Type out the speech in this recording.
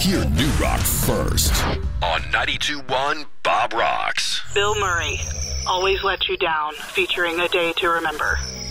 Hear New Rock first on 92.1 Bob Rocks. Bill Murray, Always Let You Down, featuring A Day to Remember.